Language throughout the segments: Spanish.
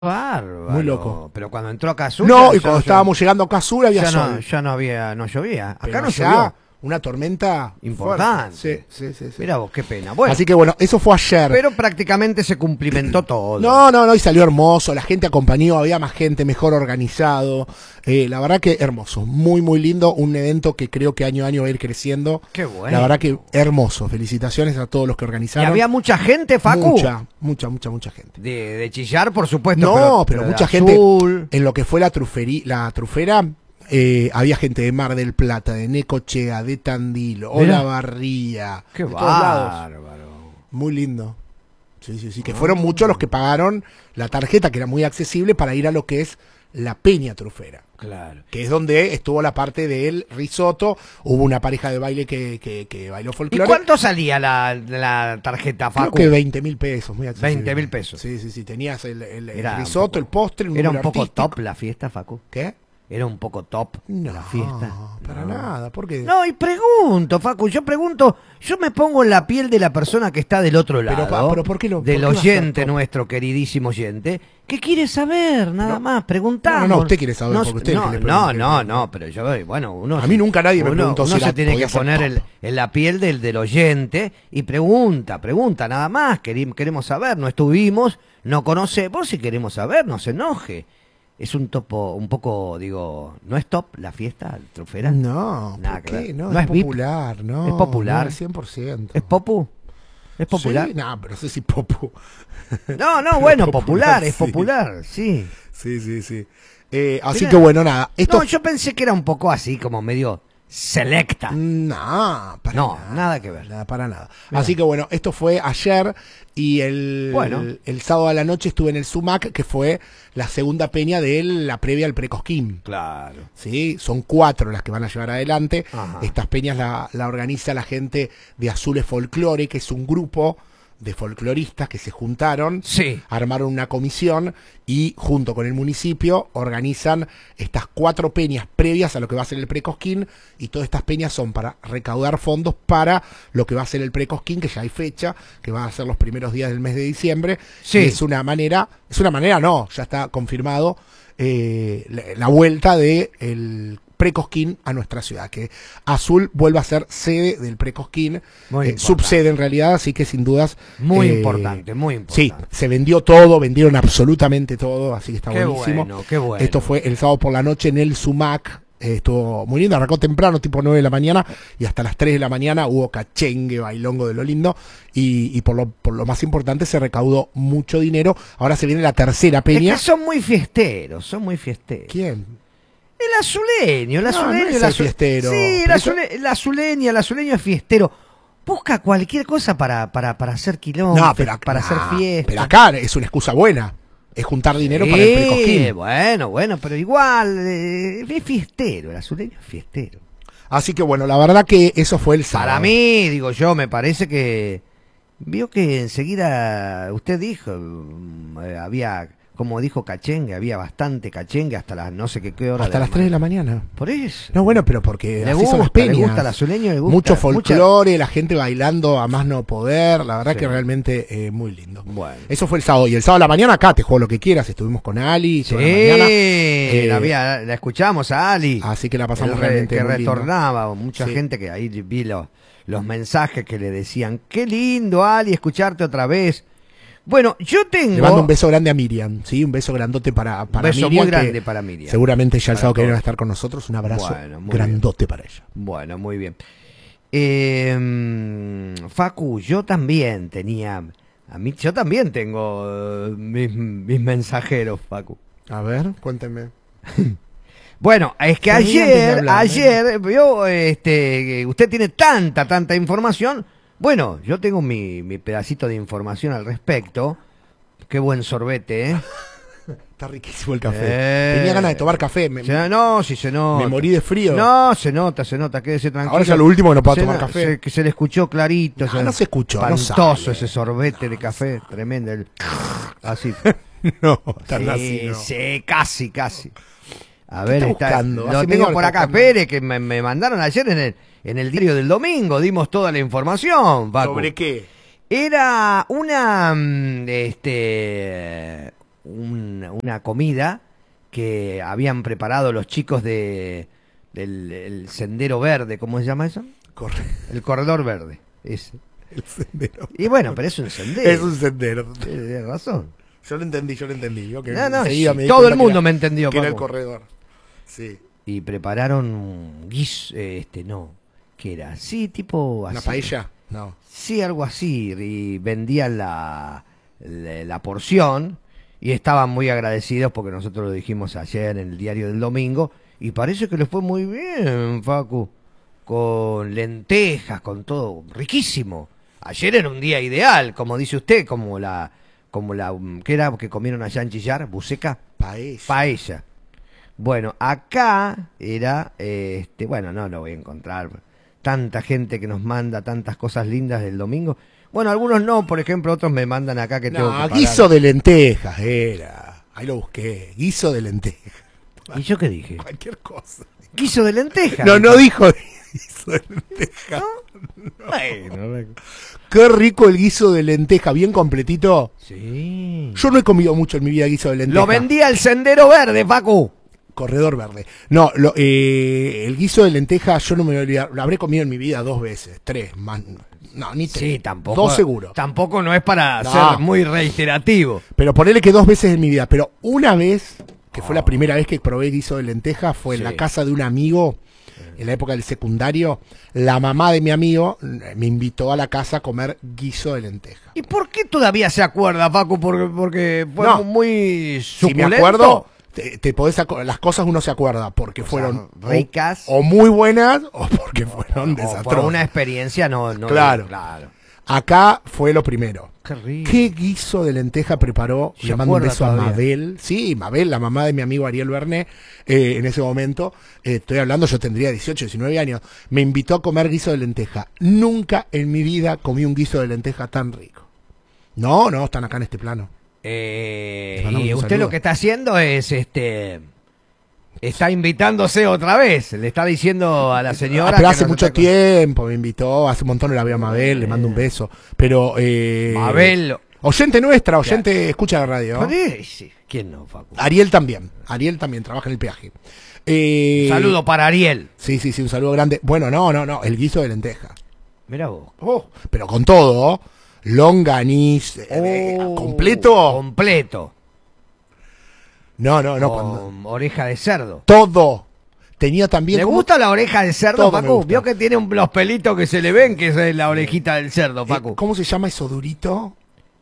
Bárbaro. Muy loco. Pero cuando entró acá Azul. No, y cuando estábamos llegando acá a Sur había sol. Ya no había, no llovía. Acá Pero no allá, llovió. una tormenta Importante. fuerte. Sí. Mirá vos, qué pena. Bueno, Así que bueno, eso fue ayer. pero prácticamente se cumplimentó todo. No, y salió hermoso, la gente acompañó, había más gente, mejor organizado, la verdad que hermoso, muy muy lindo, un evento que creo que año a año va a ir creciendo. Qué bueno. La verdad que hermoso, felicitaciones a todos los que ¿Y organizaron. había mucha gente, Facu? Mucha gente. De Chillar, por supuesto. No, pero de mucha Azul. gente, en lo que fue la trufera, había gente de Mar del Plata, de Necochea, de Tandil, Olavarría, Qué de todos lados. bárbaro. Muy lindo. Sí, que fueron muchos los que pagaron la tarjeta, que era muy accesible, para ir a lo que es la Peña Trufera. Claro. Que es donde estuvo la parte del risotto, hubo una pareja de baile que bailó ¿Y folclore. cuánto salía la tarjeta, Facu? Creo que 20.000 pesos, muy accesible. 20.000 pesos. Sí, tenías el Era risotto, el postre, Era un número poco artístico. top la fiesta, Facu. ¿Qué? Era un poco top la fiesta. Para nada, ¿por qué? No, y pregunto, Facu, yo me pongo en la piel de la persona que está del otro lado, pero ¿por qué del por qué va a ser oyente top? nuestro, queridísimo oyente, que quiere saber, nada más, preguntamos. No, usted quiere saber, porque usted es el que le pregunta. No, pero yo, bueno, uno... A mí nunca nadie me preguntó si uno era- se tiene podía que ser poner top. en la piel del oyente y pregunta, nada más, queremos saber, no estuvimos, no conocemos y queremos saber, no se enoje. Es un poco, digo, ¿no es top la fiesta, el trufera? No, Nada ¿por que qué? ver. No, ¿No es es VIP? popular, no. ¿Es popular? No, es 100%. ¿Es popu? ¿Es popular? Sí, no, pero no sé si popu. No, bueno, popular, es sí. popular, sí. Sí. Así Mirá. que bueno, nada. Esto No, yo pensé que era un poco así, como medio selecta. No, No, nada que ver. Para nada. Mirá. Así que bueno, esto fue ayer y Bueno. el sábado a la noche estuve en el Sumac, que fue la segunda peña de la previa al Precosquín. Claro. ¿Sí? Son 4 las que van a llevar adelante. Ajá. Estas peñas la organiza la gente de Azules Folclore, que es un grupo de folcloristas que se juntaron, Sí. armaron una comisión y junto con el municipio organizan estas 4 peñas previas a lo que va a ser el Precosquín, y todas estas peñas son para recaudar fondos para lo que va a ser el Precosquín, que ya hay fecha, que va a ser los primeros días del mes de diciembre. Sí. Y no, ya está confirmado la vuelta de el Precosquín a nuestra ciudad, que Azul vuelve a ser sede del Precosquín, Muy importante. subsede en realidad, así que sin dudas Muy eh, importante. Sí, se vendió todo, vendieron absolutamente todo, así que está Qué buenísimo. bueno, qué bueno. Esto fue el sábado por la noche en el Sumac, estuvo muy lindo, arrancó temprano, tipo 9 de la mañana, y hasta las 3 de la mañana hubo cachengue, bailongo de lo lindo, y por lo más importante se recaudó mucho dinero. Ahora se viene la tercera Es peña. que son muy fiesteros. ¿Quién? El azuleño, No es el fiestero. Sí, Pero eso- el azuleño es fiestero. Busca cualquier cosa para hacer quilombo, para hacer fiesta. Pero acá es una excusa buena, es juntar dinero para el Precosquín. Bueno, pero igual, es fiestero, el azuleño es fiestero. Así que bueno, la verdad que eso fue el sábado. Para mí, digo yo, me parece que... Vio que enseguida, usted dijo, había, como dijo cachengue, había bastante cachengue hasta las no sé qué hora. Hasta las 3 de la mañana. Por eso. No, bueno, pero porque Le así son las gusta, le peñas. gusta al azuleño, le gusta. Mucho mucha- folclore, la gente bailando a más no poder. La verdad Sí. que realmente muy lindo. Bueno. Eso fue el sábado. Y el sábado a la mañana acá te juego lo que quieras. Estuvimos con Ali Sí, toda la mañana. la escuchamos a Ali. Así que la pasamos El realmente que muy lindo. retornaba, mucha Sí. gente que ahí vi los mensajes que le decían, qué lindo Ali, escucharte otra vez. Bueno, yo tengo... Le mando un beso grande a Miriam, ¿sí? Un beso grandote para beso Miriam. muy grande que para Miriam. Seguramente ya el Para sábado que viene va a todos. estar con nosotros. Un abrazo Bueno, muy grandote para ella. Bueno, muy bien. Facu, yo también tengo mis mensajeros, Facu. A ver, cuénteme. Bueno, es que No me digan de hablar, ayer, vio, que usted tiene tanta información. Bueno, yo tengo mi pedacito de información al respecto. Qué buen sorbete, ¿eh? Está riquísimo el café. Tenía ganas de tomar café. Me Sí se nota. morí de frío. No, se nota, quédese tranquilo. Ahora ya lo último que no puedo tomar Se café. que se le escuchó clarito. No se escuchó, no Espantoso sale. ese sorbete de café, tremendo. Así. No, tan Sí, así no. sí, casi. A ver, está buscando? lo Hace media tengo hora por está acá, buscando. Pérez, que me mandaron ayer en el diario del domingo, dimos toda la información, Paco. ¿Sobre qué? Era una una comida que habían preparado los chicos del el Sendero Verde, ¿cómo se llama eso? El Corredor Verde, ese. El sendero. Y bueno, pero es un sendero. Es un sendero. Tienes razón. Yo lo entendí. Yo que No, no, enseguida sí, me di todo cuenta el mundo que era- me entendió, que era el Paco. corredor. Sí. Y prepararon un guiso, no, ¿qué era? Sí, tipo así. ¿Una paella? No. Sí, algo así. Y vendían la porción y estaban muy agradecidos porque nosotros lo dijimos ayer en el diario del domingo y parece que les fue muy bien, Facu. Con lentejas, con todo, riquísimo. Ayer era un día ideal, como dice usted, ¿qué era que comieron allá en Chillar? ¿Buceca? Paella. Paella. Bueno, acá era, bueno, no lo voy a encontrar. Tanta gente que nos manda tantas cosas lindas del domingo. Bueno, algunos no, por ejemplo, otros me mandan acá que tengo que No, pagar. guiso de lentejas era. Ahí lo busqué. Guiso de lentejas. ¿Y yo qué dije? Cualquier cosa. Guiso de lenteja. No dijo guiso de lentejas. Bueno, Qué rico el guiso de lenteja, bien completito. sí. Yo no he comido mucho en mi vida guiso de lenteja. Lo vendía el Sendero Verde, Facu. Corredor verde. No, el guiso de lenteja yo no me voy a olvidar. Lo habré comido en mi vida 2 veces, 3, más. No, ni 3. Sí, tampoco. 2 seguro. Tampoco no es para No. ser muy reiterativo. Pero ponele que 2 veces en mi vida. Pero una vez, que fue la primera vez que probé guiso de lenteja, fue en Sí. la casa de un amigo, en la época del secundario. La mamá de mi amigo me invitó a la casa a comer guiso de lenteja. ¿Y por qué todavía se acuerda, Facu? Porque fue No. muy Si me suculento. acuerdo, te podés las cosas uno se acuerda porque fueron ricas. o muy buenas o porque fueron O desastrosas. por una experiencia no. Claro. Acá fue lo primero. Qué rico. ¿Qué guiso de lenteja preparó? ¿Se Le mando un acuerda beso a todavía? Mabel. Sí, Mabel, la mamá de mi amigo Ariel Berné, en ese momento. Estoy hablando, yo tendría 18, 19 años. Me invitó a comer guiso de lenteja. Nunca en mi vida comí un guiso de lenteja tan rico. No, están acá en este plano. mandamos Y un usted saludo. lo que está haciendo es está invitándose otra vez. Le está diciendo a la señora. Pero que hace no se mucho está- tiempo me invitó, hace un montón no la veo a Mabel, le mando un beso. Pero, Mabel. oyente nuestra, oyente, escucha la radio. Pero, sí, ¿quién no, Facu? Ariel también trabaja en el peaje. Saludo para Ariel. Sí, un saludo grande. Bueno, no, el guiso de lenteja. Mira vos. Pero con todo, longaniz, completo. Completo. No, Con cuando- oreja de cerdo. todo. Tenía también... ¿Le como- gusta la oreja de cerdo, Todo me Facu? gusta. Vio que tiene los pelitos que se le ven, que es la orejita del cerdo, Facu. ¿Cómo se llama eso durito?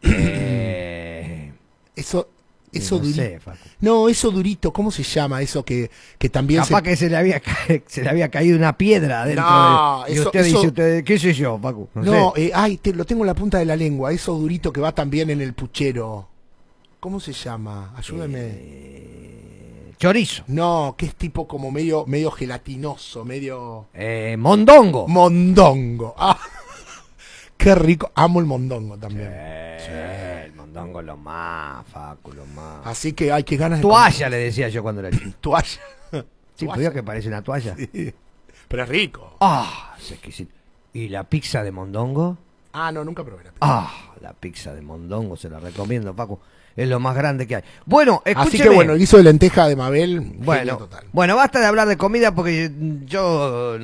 Eso no durito. sé, Facu. No, eso durito, ¿cómo se llama? Eso que también Capaz que se le había caído una piedra dentro No, y eso- usted eso- dice, usted, ¿qué sé yo, Facu? No, sé. lo tengo en la punta de la lengua, eso durito que va también en el puchero. ¿Cómo se llama? Ayúdeme. Chorizo. No, que es tipo como medio gelatinoso, medio Mondongo. mondongo. Ah, qué rico. Amo el mondongo también. El mondongo lo más, Facu, lo más. Así que hay que ganas de Toalla le decía yo cuando era chico. comer. Toalla. Sí, pues vio que parece una toalla. Sí. Pero es rico. Ah, es exquisito. ¿Y la pizza de mondongo? Ah, no, nunca probé la pizza. Ah, la pizza de mondongo se la recomiendo, Paco. Es lo más grande que hay. Bueno, escúcheme. Así que bueno, el guiso de lenteja de Mabel, genial Bueno, total. bueno, basta de hablar de comida porque yo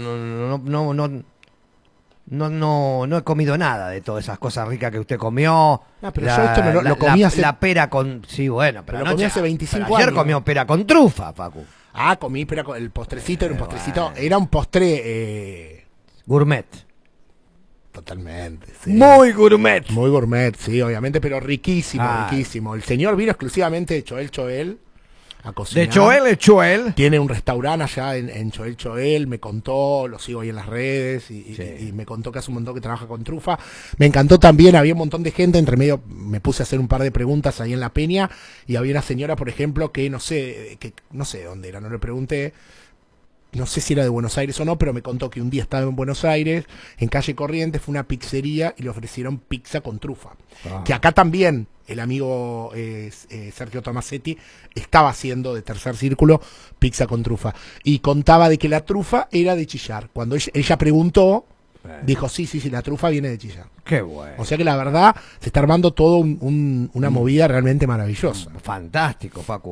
no he comido nada de todas esas cosas ricas que usted comió. No, pero yo esto lo comí la, hace- la pera con... Sí, bueno, pero Lo comí hace 25 pero ayer años. comió pera con trufa, Paco. Ah, comí, pero el postrecito era un postrecito. Era un postre Gourmet. totalmente. Sí. Muy gourmet. Muy gourmet, sí, obviamente, pero riquísimo, Ah. riquísimo. El señor vino exclusivamente de Choel a cocinar. De Choel es Choel. Tiene un restaurante allá en Choel, me contó, lo sigo ahí en las redes Sí. y me contó que hace un montón que trabaja con trufa. Me encantó también, había un montón de gente, entre medio me puse a hacer un par de preguntas ahí en la peña y había una señora, por ejemplo, que no sé dónde era, no le pregunté. No sé si era de Buenos Aires o no, pero me contó que un día estaba en Buenos Aires, en calle Corrientes, fue una pizzería y le ofrecieron pizza con trufa. Ah. Que acá también el amigo Sergio Tomasetti estaba haciendo de Tercer Círculo pizza con trufa. Y contaba de que la trufa era de Chillar. Cuando ella preguntó, dijo, sí, la trufa viene de Chillán. Qué bueno. O sea que la verdad se está armando todo una movida realmente maravillosa. Fantástico, Facu.